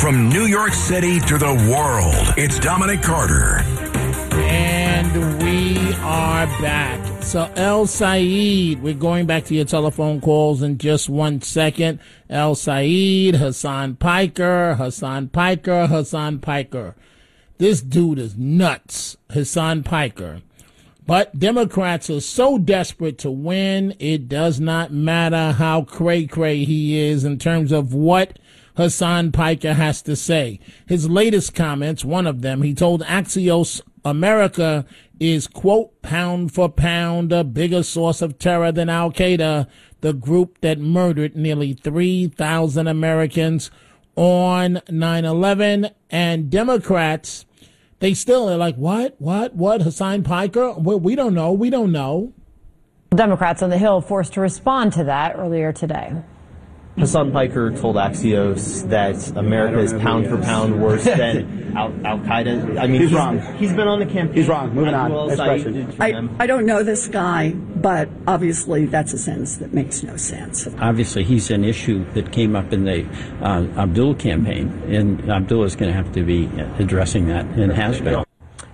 From New York City to the world, it's Dominic Carter. And we are back. So, El Said, we're going back to your telephone calls in just 1 second. El Said, Hassan Piker. This dude is nuts, Hassan Piker. But Democrats are so desperate to win, it does not matter how cray-cray he is in terms of what Hassan Piker has to say. His latest comments, one of them, he told Axios America is, quote, pound for pound, a bigger source of terror than Al-Qaeda, the group that murdered nearly 3,000 Americans on 9/11. And Democrats, they still are like, what? Hassan Piker? We don't know. Democrats on the Hill forced to respond to that earlier today. Hassan Piker told Axios that America is pound for pound worse than Al-Qaeda. I mean, he's wrong. He's been on the campaign. He's wrong. Moving on. I don't know this guy, but obviously that's a sentence that makes no sense. Obviously, he's an issue that came up in the Abdullah campaign, and Abdullah is going to have to be addressing that and has been.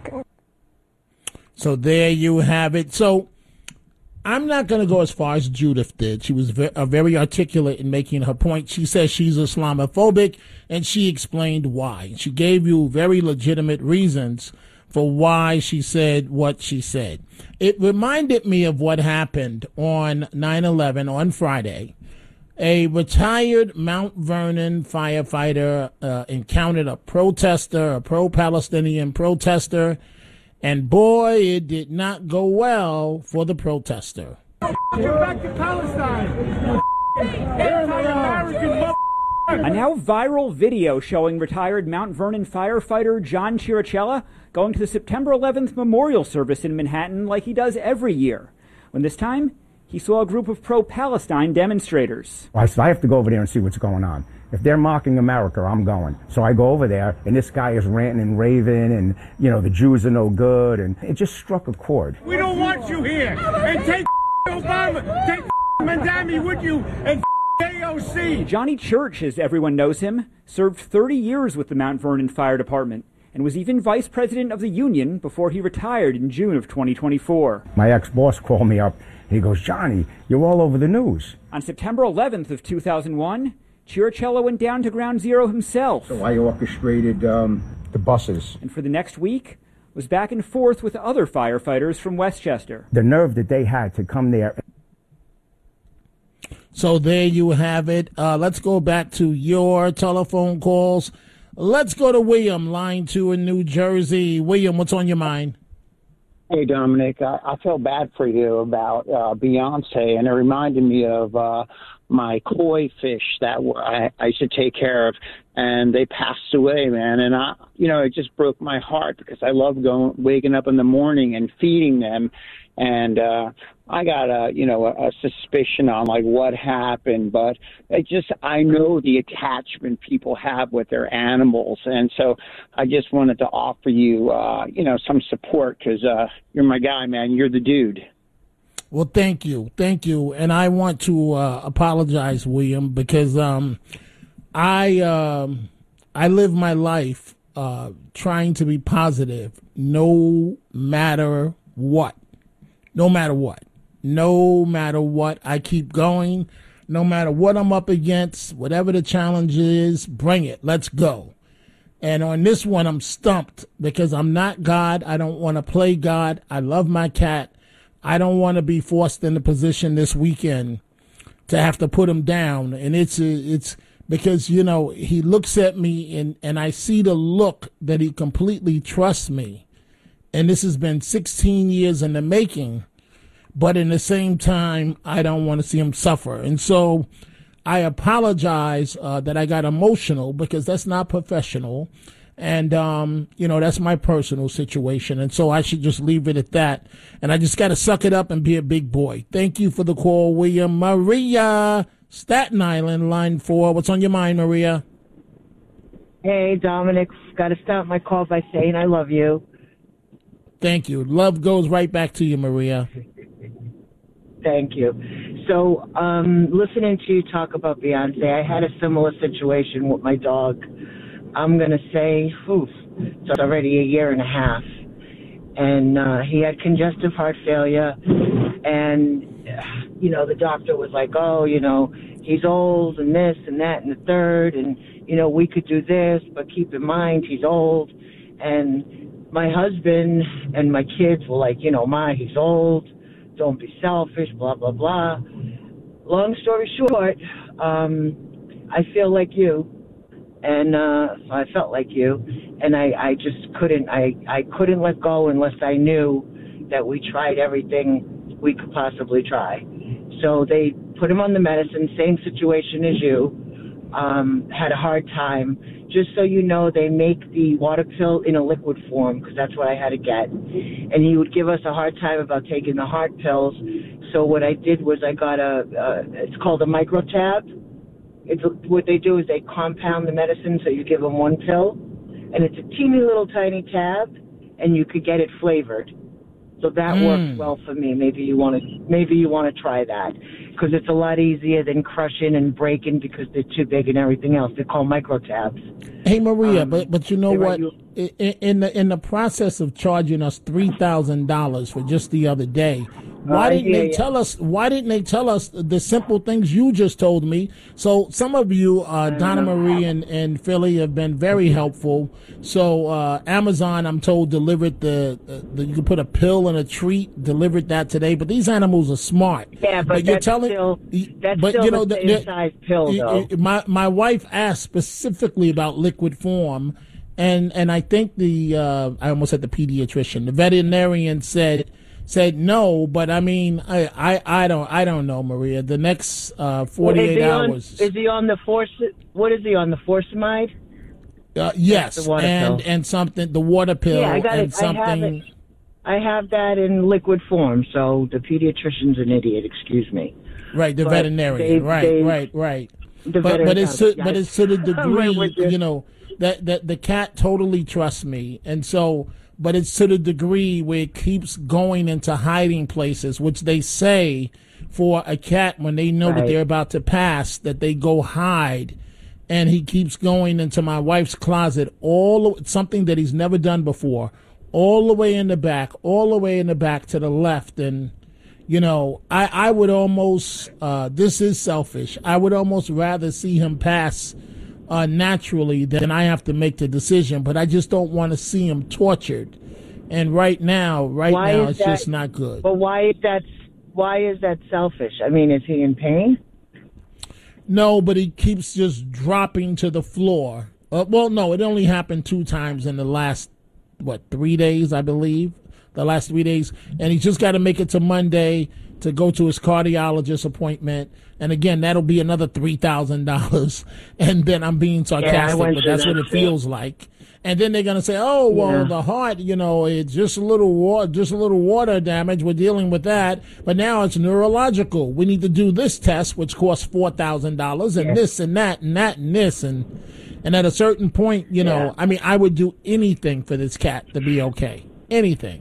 So there you have it. So I'm not going to go as far as Judith did. She was very articulate in making her point. She says she's Islamophobic, and she explained why. She gave you very legitimate reasons for why she said what she said. It reminded me of what happened on 9/11 on Friday. A retired Mount Vernon firefighter encountered a pro-Palestinian protester, and boy, it did not go well for the protester. Get back to Palestine! Anti-American. A now viral video showing retired Mount Vernon firefighter John Chiricella going to the September 11th memorial service in Manhattan like he does every year, when this time he saw a group of pro-Palestine demonstrators. I said, I have to go over there and see what's going on. If they're mocking America, I'm going. So I go over there, and this guy is ranting and raving, and, the Jews are no good, and it just struck a chord. We don't want you here. And take Obama, take Mandami with you, and AOC. Johnny Church, as everyone knows him, served 30 years with the Mount Vernon Fire Department and was even vice president of the union before he retired in June of 2024. My ex-boss called me up, and he goes, Johnny, you're all over the news. On September 11th of 2001, Chiricella went down to Ground Zero himself. So I orchestrated the buses. And for the next week, was back and forth with other firefighters from Westchester. The nerve that they had to come there. So there you have it. Let's go back to your telephone calls. Let's go to William, line 2 in New Jersey. William, what's on your mind? Hey, Dominic, I feel bad for you about Beyonce, and it reminded me of my koi fish that I used to take care of, and they passed away, man. And it just broke my heart because I love waking up in the morning and feeding them. And I got a suspicion on like what happened, but I know the attachment people have with their animals, and so I just wanted to offer you some support because you're my guy, man. You're the dude. Well, thank you, and I want to apologize, William, because I live my life trying to be positive, no matter what. No matter what, I keep going. No matter what I'm up against, whatever the challenge is, bring it. Let's go. And on this one, I'm stumped because I'm not God. I don't want to play God. I love my cat. I don't want to be forced in the position this weekend to have to put him down. And it's because, he looks at me and I see the look that he completely trusts me. And this has been 16 years in the making. But in the same time, I don't want to see him suffer. And so I apologize that I got emotional because that's not professional. And, that's my personal situation. And so I should just leave it at that. And I just got to suck it up and be a big boy. Thank you for the call, William. Maria, Staten Island, line 4. What's on your mind, Maria? Hey, Dominic. Got to start my call by saying I love you. Thank you. Love goes right back to you, Maria. Thank you. So, listening to you talk about Beyonce, I had a similar situation with my dog I'm going to say, so it's already a year and a half. And he had congestive heart failure. And, the doctor was like, he's old and this and that and the third. And, we could do this, but keep in mind he's old. And my husband and my kids were like, Ma, he's old. Don't be selfish, blah, blah, blah. Long story short, I feel like you. And so I felt like you, and I just couldn't. I couldn't let go unless I knew that we tried everything we could possibly try. So they put him on the medicine. Same situation as you. Had a hard time. Just so you know, they make the water pill in a liquid form because that's what I had to get. And he would give us a hard time about taking the heart pills. So what I did was I got it's called a microtab. What they do is they compound the medicine, so you give them one pill, and it's a teeny little tiny tab, and you could get it flavored. So that works well for me. Maybe you want to try that because it's a lot easier than crushing and breaking because they're too big and everything else. They're called microtabs. Hey Maria, but you know what? In the process of charging us $3,000 for just the other day, why didn't they tell us? Why didn't they tell us the simple things you just told me? So some of you, Donna Marie and Philly, have been very helpful. So Amazon, I'm told, delivered the you can put a pill and a treat, delivered that today. But these animals are smart. Yeah, but you're that's telling, still the same size pill, though. My wife asked specifically about liquid form, and I think I almost said the pediatrician, the veterinarian said no, but I mean I don't know, Maria. The next 48 hours. Is he on the what is he on, the Forcamide? Yes, and something, the water pill. Yeah, I got and it. Something. I have that in liquid form, so the pediatrician's an idiot. Excuse me. Right, the veterinarian. Right. But it's to the degree, that the cat totally trusts me, and so. But it's to the degree where it keeps going into hiding places, which they say for a cat when they know that they're about to pass, that they go hide. And he keeps going into my wife's closet, something that he's never done before, all the way in the back to the left. And, I would almost, this is selfish, I would almost rather see him pass naturally than I have to make the decision, but I just don't want to see him tortured. And right now it's just not good. But why is that selfish? I mean, is he in pain? No, but he keeps just dropping to the floor. No, it only happened 2 times in the last 3 days, I believe. The last 3 days, and he's just got to make it to Monday to go to his cardiologist appointment. And again, that'll be another $3,000. And then I'm being sarcastic, but that's what it feels like. And then they're going to say, oh, well, the heart, it's just a little water damage. We're dealing with that. But now it's neurological. We need to do this test, which costs $4,000 and this and that and that and this. And at a certain point, I mean, I would do anything for this cat to be okay. Anything.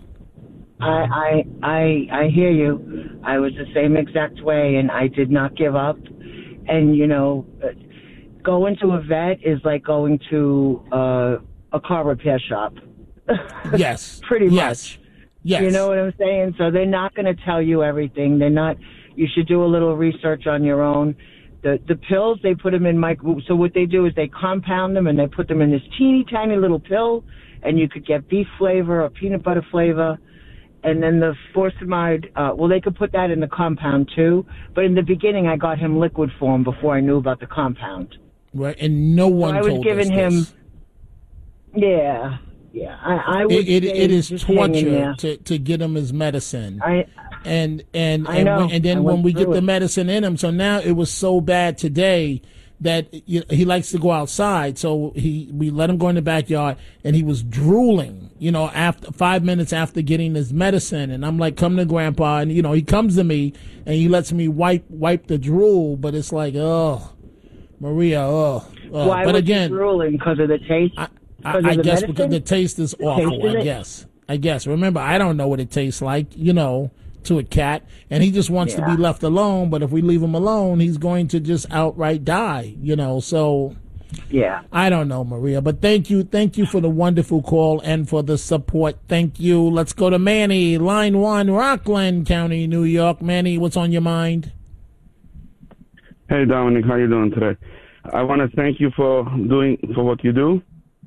I hear you. I was the same exact way, and I did not give up. And going to a vet is like going to a car repair shop. Yes, pretty much. Yes, you know what I'm saying. So they're not going to tell you everything. They're not. You should do a little research on your own. The pills, they put them in So what they do is they compound them and they put them in this teeny tiny little pill, and you could get beef flavor or peanut butter flavor. And then the Forcamide, they could put that in the compound too. But in the beginning, I got him liquid form before I knew about the compound. Right, and no one told us this. I was giving him. Yeah. I would. It is torture to get him his medicine. And then when we get the medicine in him, so now it was so bad today that he likes to go outside. So we let him go in the backyard, and he was drooling, after 5 minutes after getting his medicine. And I'm like, come to Grandpa. And, he comes to me and he lets me wipe the drool. But it's like, oh, Maria, Why but was again, he drooling? Because of the taste? I guess because the taste is awful, I guess. Remember, I don't know what it tastes like, to a cat, and he just wants to be left alone. But if we leave him alone, he's going to just outright die, so Yeah. I don't know, Maria, but thank you for the wonderful call and for the support. Thank you. Let's go to Manny, line 1, Rockland County, New York. Manny, what's on your mind? Hey, Dominic, how you doing today? I want to thank you for what you do.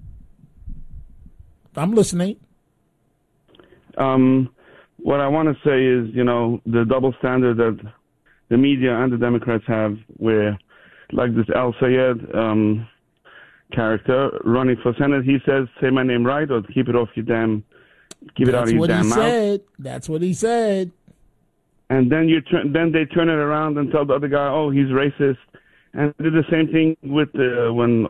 I'm listening. What I want to say is, the double standard that the media and the Democrats have, where, like this Al Sayed character running for Senate, he says, "Say my name right, or keep it out of your damn mouth." That's what he said. And then then they turn it around and tell the other guy, "Oh, he's racist." And they did the same thing with when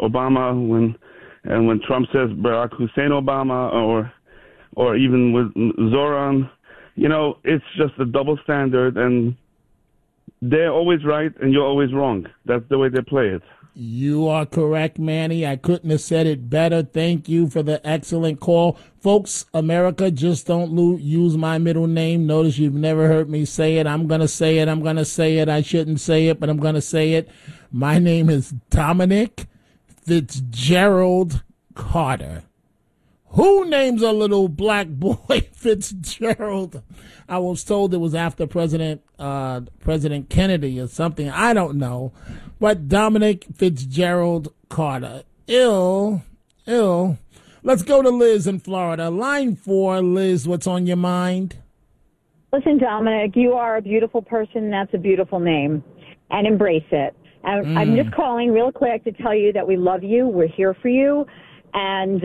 Trump says Barack Hussein Obama, or even with Zoran. It's just a double standard, and they're always right and you're always wrong. That's the way they play it. You are correct, Manny. I couldn't have said it better. Thank you for the excellent call. Folks, America, just don't use my middle name. Notice you've never heard me say it. I'm going to say it. I shouldn't say it, but I'm going to say it. My name is Dominic Fitzgerald Carter. Who names a little black boy Fitzgerald? I was told it was after President Kennedy or something. I don't know. But Dominic Fitzgerald Carter. Ill. Let's go to Liz in Florida. Line 4, Liz, what's on your mind? Listen, Dominic, you are a beautiful person. That's a beautiful name. And embrace it. And I'm just calling real quick to tell you that we love you. We're here for you. And,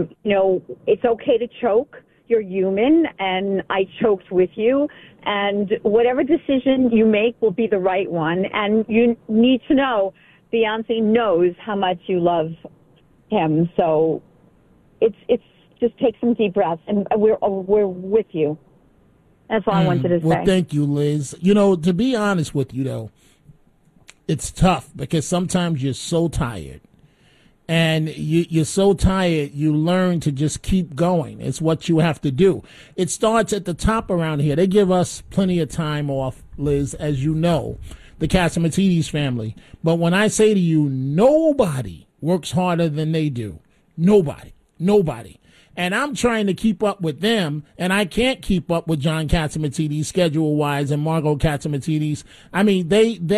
it's okay to choke. You're human, and I choked with you. And whatever decision you make will be the right one. And you need to know Beyonce knows how much you love him. So it's just take some deep breaths, and we're with you. That's all I wanted to say. Well, thank you, Liz. To be honest with you, though, it's tough because sometimes you're so tired. And you're so tired, you learn to just keep going. It's what you have to do. It starts at the top around here. They give us plenty of time off, Liz, as you know, the Catsimatidis family. But when I say to you, nobody works harder than they do. Nobody. And I'm trying to keep up with them, and I can't keep up with John Catsimatidis schedule-wise and Margot Catsimatidis. I mean,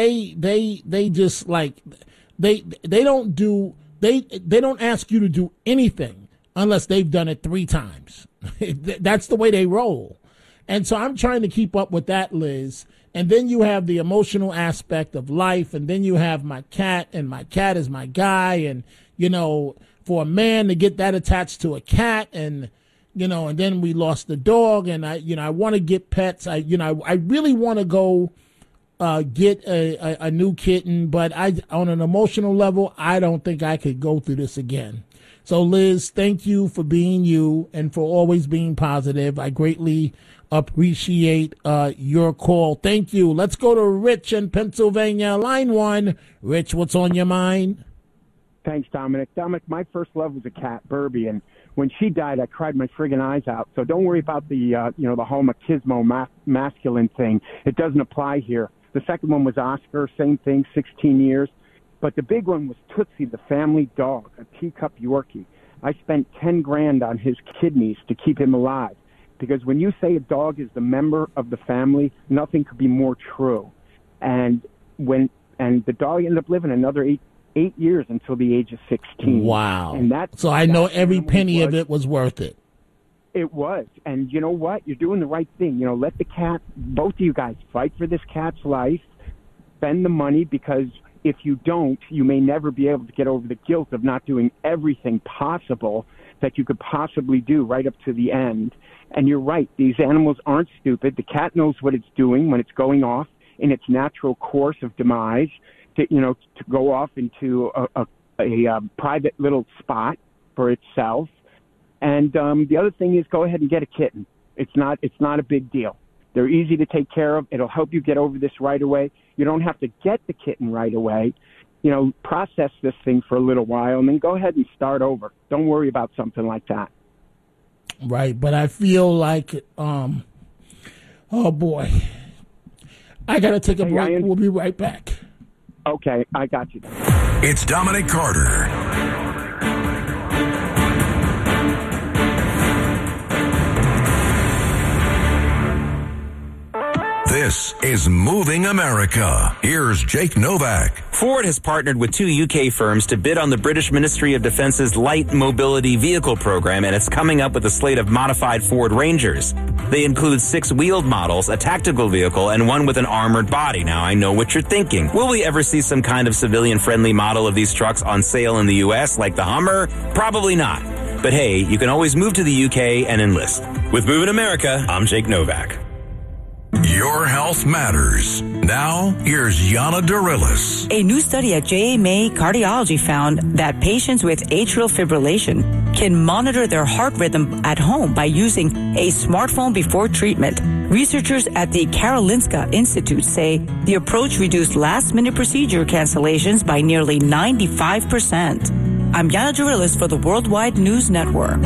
they just like, they don't do... They don't ask you to do anything unless they've done it 3 times. That's the way they roll. And so I'm trying to keep up with that, Liz. And then you have the emotional aspect of life. And then you have my cat, and my cat is my guy. And, for a man to get that attached to a cat, and, and then we lost the dog. And I want to get pets. I really want to go get a new kitten, but on an emotional level, I don't think I could go through this again. So, Liz, thank you for being you and for always being positive. I greatly appreciate your call. Thank you. Let's go to Rich in Pennsylvania. Line 1. Rich, what's on your mind? Thanks, Dominic. Dominic, my first love was a cat, Burby, and when she died, I cried my friggin' eyes out. So don't worry about the whole machismo masculine thing. It doesn't apply here. The second one was Oscar, same thing, 16 years. But the big one was Tootsie, the family dog, a teacup Yorkie. I spent $10,000 on his kidneys to keep him alive. Because when you say a dog is the member of the family, nothing could be more true. And the dog ended up living another eight years until the age of 16. Wow. And so I know every penny of it was worth it. It was. And you know what? You're doing the right thing. Let the cat, both of you guys, fight for this cat's life, spend the money, because if you don't, you may never be able to get over the guilt of not doing everything possible that you could possibly do right up to the end. And you're right. These animals aren't stupid. The cat knows what it's doing when it's going off in its natural course of demise to go off into a private little spot for itself. And the other thing is, go ahead and get a kitten. It's not a big deal. They're easy to take care of. It'll help you get over this right away. You don't have to get the kitten right away. Process this thing for a little while, and then go ahead and start over. Don't worry about something like that. Right, but I feel like, oh boy, I got to take a break. We'll be right back. Okay, I got you. It's Dominic Carter. This is Moving America. Here's Jake Novak. Ford has partnered with 2 UK firms to bid on the British Ministry of Defence's Light Mobility Vehicle program, and it's coming up with a slate of modified Ford Rangers. They include 6 wheeled models, a tactical vehicle, and one with an armored body. Now, I know what you're thinking. Will we ever see some kind of civilian-friendly model of these trucks on sale in the U.S. like the Hummer? Probably not. But hey, you can always move to the UK and enlist. With Moving America, I'm Jake Novak. Your health matters. Now, here's Yana Darilis. A new study at JMA Cardiology found that patients with atrial fibrillation can monitor their heart rhythm at home by using a smartphone before treatment. Researchers at the Karolinska Institute say the approach reduced last-minute procedure cancellations by nearly 95%. I'm Yana Darilis for the Worldwide News Network.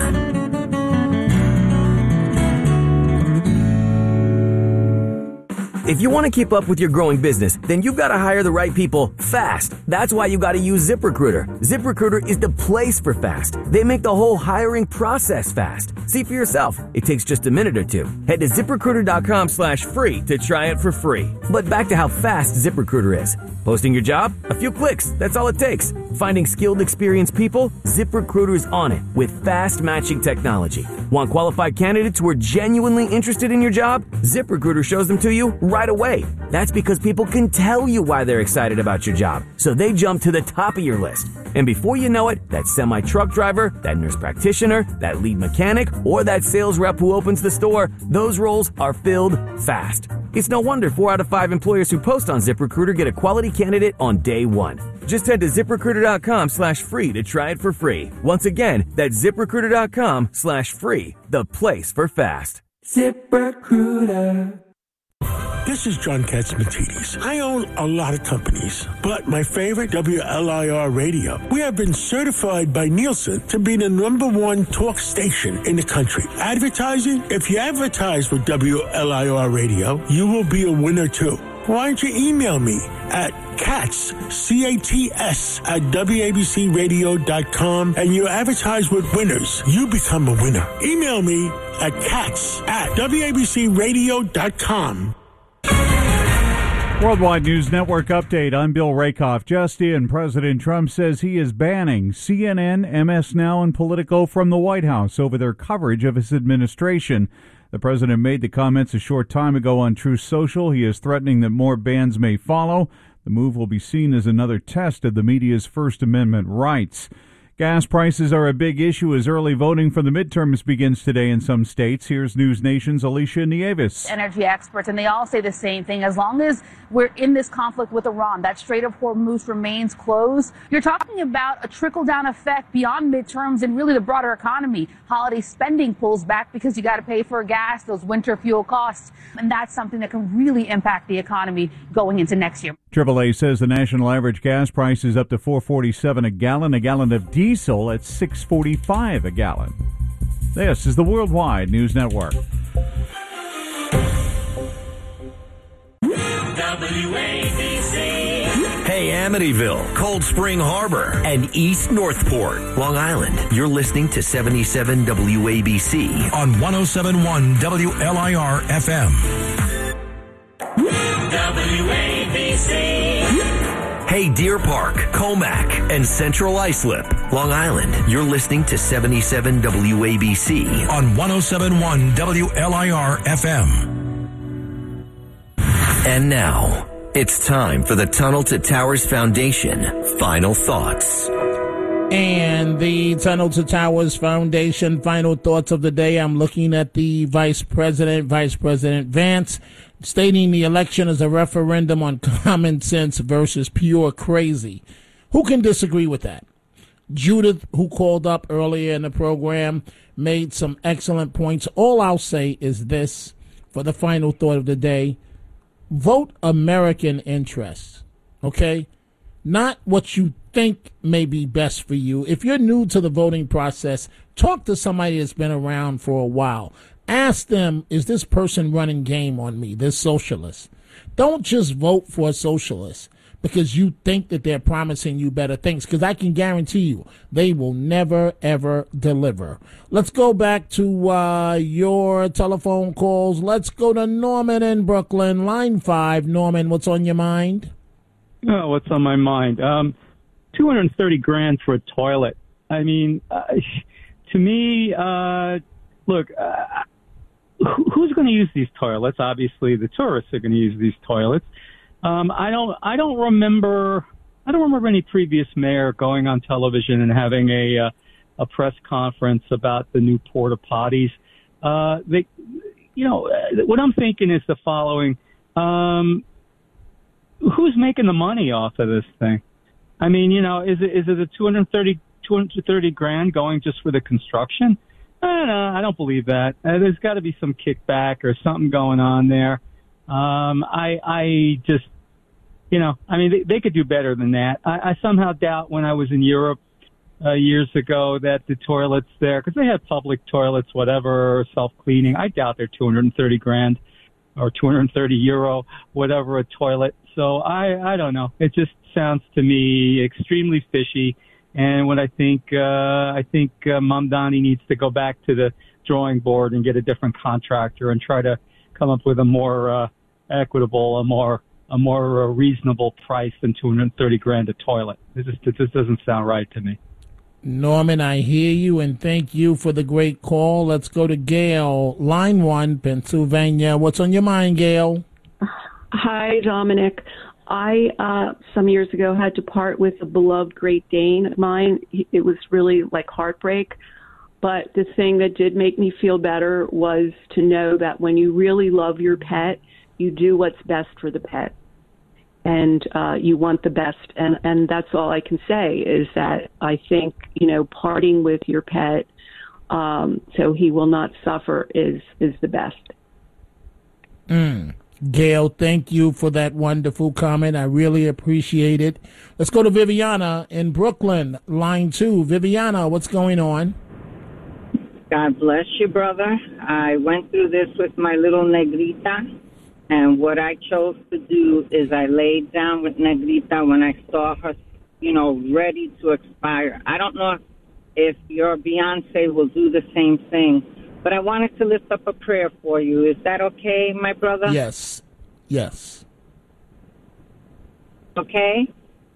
If you want to keep up with your growing business, then you've got to hire the right people fast. That's why you got to use ZipRecruiter. ZipRecruiter is the place for fast. They make the whole hiring process fast. See for yourself. It takes just a minute or two. Head to ZipRecruiter.com/free to try it for free. But back to how fast ZipRecruiter is. Posting your job? A few clicks. That's all it takes. Finding skilled, experienced people? ZipRecruiter's on it with fast matching technology. Want qualified candidates who are genuinely interested in your job? ZipRecruiter shows them to you right away. That's because people can tell you why they're excited about your job, so they jump to the top of your list. And before you know it, that semi-truck driver, that nurse practitioner, that lead mechanic, or that sales rep who opens the store, those roles are filled fast. It's no wonder 4 out of 5 employers who post on ZipRecruiter get a quality candidate on day one. Just head to ZipRecruiter.com/free to try it for free. Once again, that's ZipRecruiter.com/free, the place for fast. ZipRecruiter. This is John Katzmatidis. I own a lot of companies, but my favorite, WLIR Radio. We have been certified by Nielsen to be the #1 talk station in the country. Advertising? If you advertise with WLIR Radio, you will be a winner too. Why don't you email me at Katz, C-A-T-S, at WABCRadio.com, and you advertise with winners. You become a winner. Email me at Katz at WABCRadio.com. Worldwide News Network update. I'm Bill Rakoff. Just in, President Trump says he is banning CNN, MS Now, and Politico from the White House over their coverage of his administration. The president made the comments a short time ago on Truth Social. He is threatening that more bans may follow. The move will be seen as another test of the media's First Amendment rights. Gas prices are a big issue as early voting for the midterms begins today in some states. Here's News Nation's Alicia Nieves. Energy experts, and they all say the same thing. As long as we're in this conflict with Iran, that Strait of Hormuz remains closed. You're talking about a trickle-down effect beyond midterms and really the broader economy. Holiday spending pulls back because you got to pay for gas, those winter fuel costs, and that's something that can really impact the economy going into next year. AAA says the national average gas price is up to $4.47 a gallon of diesel at $6.45 a gallon. This is the Worldwide News Network. WABC. Hey, Amityville, Cold Spring Harbor, and East Northport, Long Island. You're listening to 77 WABC on 107.1 WLIR FM. WABC. Hey, Deer Park, Comac, and Central Islip, Long Island. You're listening to 77 WABC on 107.1 WLIR FM. And now, it's time for the Tunnel to Towers Foundation Final Thoughts. And the Tunnel to Towers Foundation final thoughts of the day. I'm looking at the Vice President Vance, stating the election is a referendum on common sense versus pure crazy. Who can disagree with that? Judith, who called up earlier in the program, made some excellent points. All I'll say is this for the final thought of the day. Vote American interests, okay? Not what you think may be best for you. If you're new to the voting process, talk to somebody that's been around for a while. Ask them, is this person running game on me, this socialist? Don't just vote for a socialist. because you think that they're promising you better things, because I can guarantee you they will never, ever deliver. Let's go back to your telephone calls. Let's go to Norman in Brooklyn, line 5. Norman, what's on your mind? Oh, what's on my mind? $230,000 for a toilet. I mean, to me, look, who's going to use these toilets? Obviously, the tourists are going to use these toilets. I don't remember any previous mayor going on television and having a press conference about the new porta potties. What I'm thinking is the following: who's making the money off of this thing? I mean, is it a $230,000 going just for the construction? I don't know. I don't believe that. There's got to be some kickback or something going on there. I just, they could do better than that. I somehow doubt when I was in Europe years ago that the toilets there, because they had public toilets, whatever, self-cleaning. I doubt they're $230,000 or €230, whatever, a toilet. So I don't know. It just sounds to me extremely fishy. And what I think Mamdani needs to go back to the drawing board and get a different contractor and try to come up with a more equitable, a more reasonable price than $230,000 a toilet. It just doesn't sound right to me. Norman, I hear you, and thank you for the great call. Let's go to Gail, line 1, Pennsylvania. What's on your mind, Gail? Hi, Dominic. I, some years ago, had to part with a beloved Great Dane of mine. It was really like heartbreak. But the thing that did make me feel better was to know that when you really love your pet, you do what's best for the pet. And you want the best. And that's all I can say is that I think, parting with your pet so he will not suffer is the best. Gail, thank you for that wonderful comment. I really appreciate it. Let's go to Viviana in Brooklyn, line 2. Viviana, what's going on? God bless you, brother. I went through this with my little Negrita, and what I chose to do is I laid down with Negrita when I saw her, ready to expire. I don't know if your Beyonce will do the same thing, but I wanted to lift up a prayer for you. Is that okay, my brother? Yes. Okay?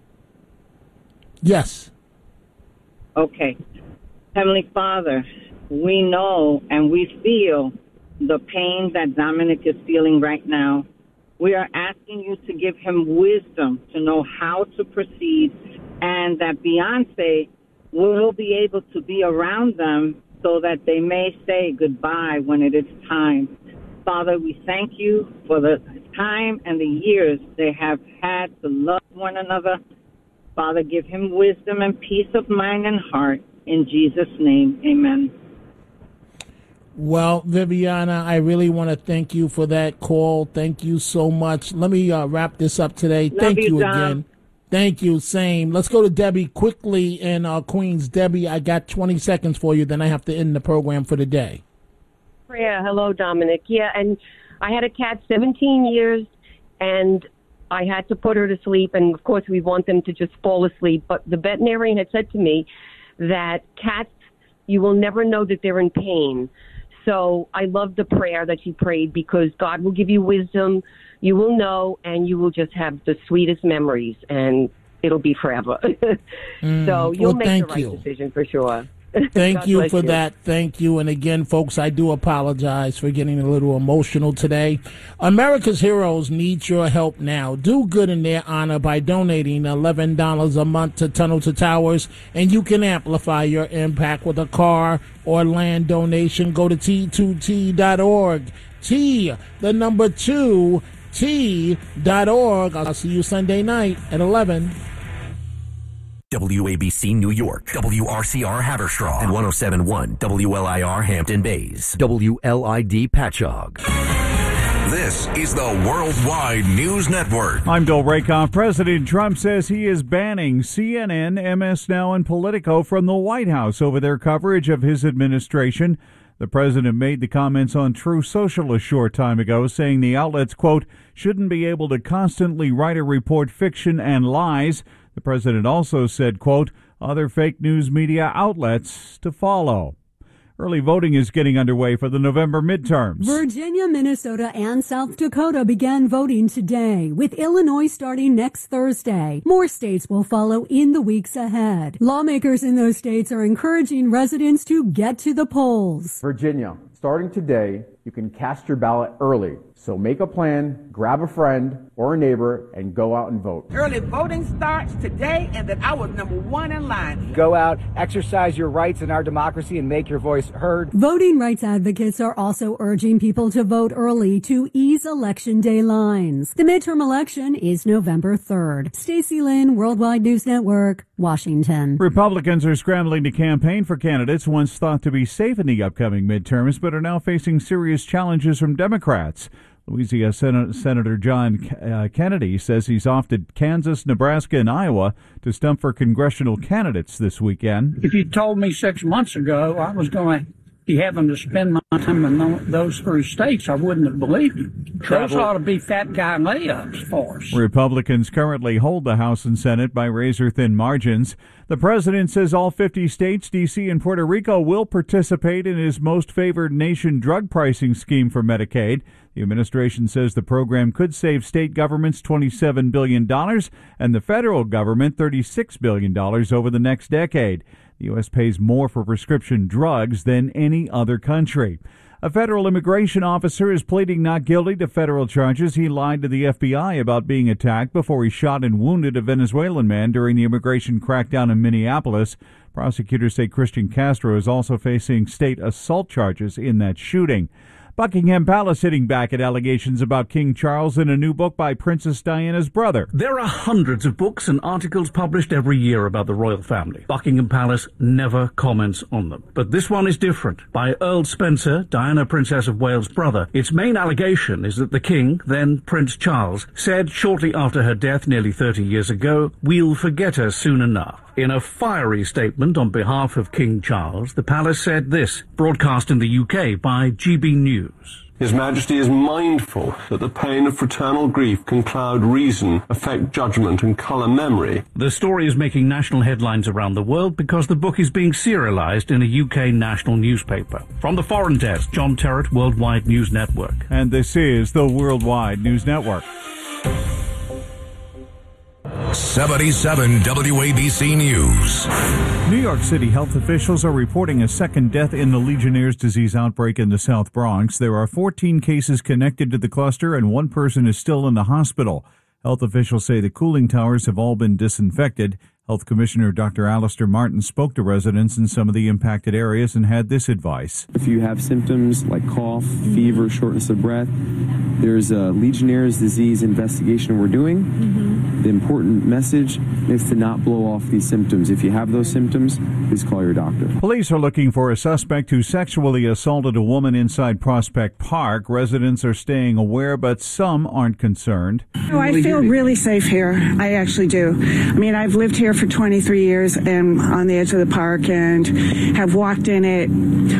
Yes. Okay. Heavenly Father, we know and we feel the pain that Dominic is feeling right now. We are asking you to give him wisdom to know how to proceed, and that Beyonce will be able to be around them so that they may say goodbye when it is time. Father, we thank you for the time and the years they have had to love one another. Father, give him wisdom and peace of mind and heart. In Jesus' name, amen. Well, Viviana, I really want to thank you for that call. Thank you so much. Let me wrap this up today. Thank you again. Thank you. Same. Let's go to Debbie quickly in Queens. Debbie, I got 20 seconds for you, then I have to end the program for the day. Prayer. Hello, Dominic. Yeah, and I had a cat 17 years, and I had to put her to sleep, and of course we want them to just fall asleep. But the veterinarian had said to me that cats, you will never know that they're in pain. So I love the prayer that you prayed, because God will give you wisdom, you will know, and you will just have the sweetest memories, and it'll be forever. So you'll make the right decision for sure. Thank you for that. Thank you. And again, folks, I do apologize for getting a little emotional today. America's heroes need your help now. Do good in their honor by donating $11 a month to Tunnel to Towers, and you can amplify your impact with a car or land donation. Go to T2T.org. the number 2, T.org. I'll see you Sunday night at 11. WABC New York, WRCR Haverstraw, and 107.1 WLIR Hampton Bays, WLID Patchogue. This is the Worldwide News Network. I'm Bill Rakoff. President Trump says he is banning CNN, MS Now, and Politico from the White House over their coverage of his administration. The president made the comments on True Social a short time ago, saying the outlets, quote, shouldn't be able to constantly write or report fiction and lies. The president also said, quote, other fake news media outlets to follow. Early voting is getting underway for the November midterms. Virginia, Minnesota, and South Dakota began voting today, with Illinois starting next Thursday. More states will follow in the weeks ahead. Lawmakers in those states are encouraging residents to get to the polls. Virginia, starting today, you can cast your ballot early. So make a plan, grab a friend or a neighbor, and go out and vote. Early voting starts today, and that I was number one in line. Go out, exercise your rights in our democracy, and make your voice heard. Voting rights advocates are also urging people to vote early to ease Election Day lines. The midterm election is November 3rd. Stacey Lynn, Worldwide News Network, Washington. Republicans are scrambling to campaign for candidates once thought to be safe in the upcoming midterms, but are now facing serious challenges from Democrats. Louisiana Senator John Kennedy says he's off to Kansas, Nebraska, and Iowa to stump for congressional candidates this weekend. If you told me 6 months ago I was going to be having to spend my time in those three states, I wouldn't have believed you. Those ought to be fat guy layups for us. Republicans currently hold the House and Senate by razor-thin margins. The president says all 50 states, D.C., and Puerto Rico will participate in his most favored nation drug pricing scheme for Medicaid. The administration says the program could save state governments $27 billion and the federal government $36 billion over the next decade. The U.S. pays more for prescription drugs than any other country. A federal immigration officer is pleading not guilty to federal charges. He lied to the FBI about being attacked before he shot and wounded a Venezuelan man during the immigration crackdown in Minneapolis. Prosecutors say Christian Castro is also facing state assault charges in that shooting. Buckingham Palace hitting back at allegations about King Charles in a new book by Princess Diana's brother. There are hundreds of books and articles published every year about the royal family. Buckingham Palace never comments on them. But this one is different. By Earl Spencer, Diana, Princess of Wales' brother. Its main allegation is that the king, then Prince Charles, said shortly after her death nearly 30 years ago, "We'll forget her soon enough." In a fiery statement on behalf of King Charles, the palace said this, broadcast in the UK by GB News. His Majesty is mindful that the pain of fraternal grief can cloud reason, affect judgment, and colour memory. The story is making national headlines around the world because the book is being serialised in a UK national newspaper. From the Foreign Desk, John Terrett, Worldwide News Network. And this is the Worldwide News Network. 77 WABC News. New York City health officials are reporting a second death in the Legionnaire's disease outbreak in the South Bronx. There are 14 cases connected to the cluster, and one person is still in the hospital. Health officials say the cooling towers have all been disinfected. Health Commissioner Dr. Alistair Martin spoke to residents in some of the impacted areas and had this advice. If you have symptoms like cough, fever, shortness of breath, there's a Legionnaire's disease investigation we're doing. The important message is to not blow off these symptoms. If you have those symptoms, please call your doctor. Police are looking for a suspect who sexually assaulted a woman inside Prospect Park. Residents are staying aware, but some aren't concerned. Oh, I feel really safe here. I actually do. I mean, I've lived here for 23 years and on the edge of the park and have walked in it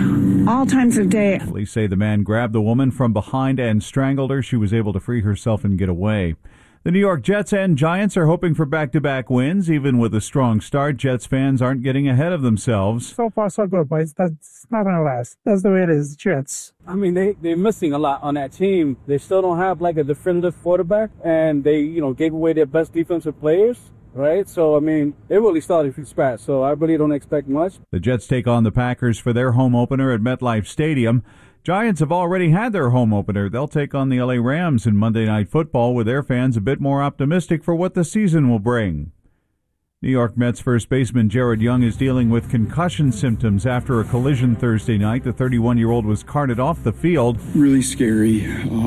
all times of day. Police say the man grabbed the woman from behind and strangled her. She was able to free herself and get away. The New York Jets and Giants are hoping for back-to-back wins. Even with a strong start, Jets fans aren't getting ahead of themselves. So far, so good, but that's not going to last. That's the way it is, Jets. I mean, they're missing a lot on that team. They still don't have, like, a definitive quarterback, and they, gave away their best defensive players. Right? So, I mean, they really started from scratch, so I really don't expect much. The Jets take on the Packers for their home opener at MetLife Stadium. Giants have already had their home opener. They'll take on the LA Rams in Monday Night Football, with their fans a bit more optimistic for what the season will bring. New York Mets first baseman Jared Young is dealing with concussion symptoms after a collision Thursday night. The 31-year-old was carted off the field. Really scary.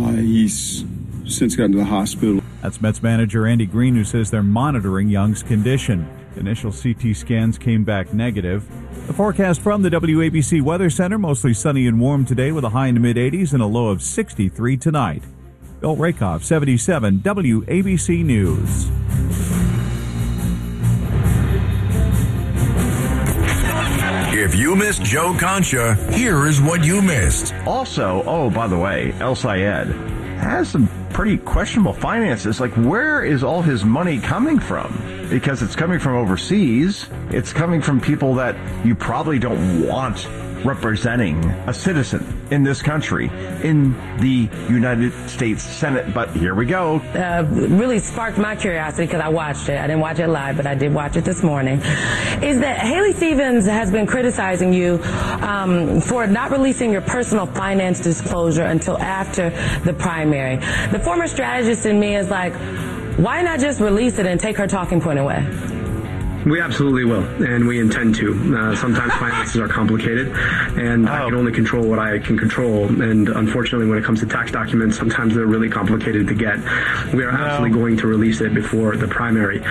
He's since gotten to the hospital. That's Mets manager Andy Green, who says they're monitoring Young's condition. Initial CT scans came back negative. The forecast from the WABC Weather Center, mostly sunny and warm today with a high in the mid-80s and a low of 63 tonight. Bill Rakoff, 77 WABC News. If you you missed Joe Concha, here is what you missed. Also, by the way, El Sayed has some pretty questionable finances. Like, where is all his money coming from? Because it's coming from overseas. It's coming from people that you probably don't want representing a citizen in this country in the United States Senate. But here we go. Really sparked my curiosity because I watched it. I didn't watch it live, but I did watch it this morning. Is that Haley Stevens has been criticizing you for not releasing your personal finance disclosure until after the primary. The former strategist in me is like, why not just release it and take her talking point away? We absolutely will, and we intend to. Sometimes finances are complicated, and I can only control what I can control. And unfortunately, when it comes to tax documents, sometimes they're really complicated to get. We are absolutely going to release it before the primary.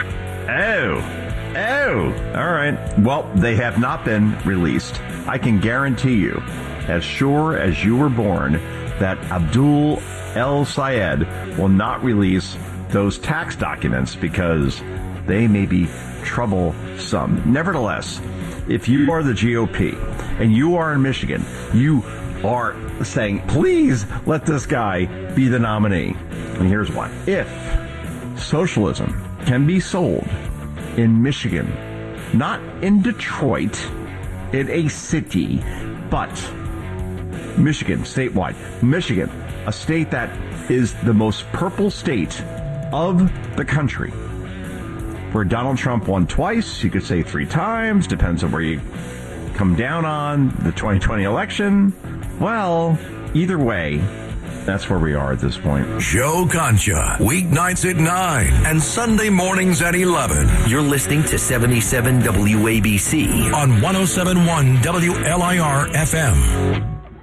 All right. Well, they have not been released. I can guarantee you, as sure as you were born, that Abdul El Sayed will not release those tax documents because they may be troublesome. Nevertheless, if you are the GOP and you are in Michigan, you are saying, please let this guy be the nominee. And here's why. If socialism can be sold in Michigan, not in Detroit, in a city, but Michigan, statewide. Michigan, a state that is the most purple state of the country, where Donald Trump won twice, you could say 3 times, depends on where you come down on the 2020 election. Well, either way, that's where we are at this point. Joe Concha, weeknights at 9 and Sunday mornings at 11. You're listening to 77 WABC on 107.1 WLIR FM.